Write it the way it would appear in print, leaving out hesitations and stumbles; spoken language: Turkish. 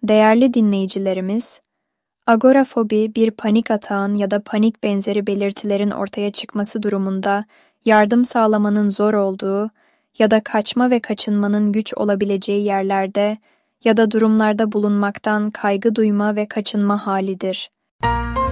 Değerli dinleyicilerimiz, agorafobi bir panik atağın ya da panik benzeri belirtilerin ortaya çıkması durumunda yardım sağlamanın zor olduğu ya da kaçma ve kaçınmanın güç olabileceği yerlerde ya da durumlarda bulunmaktan kaygı duyma ve kaçınma halidir.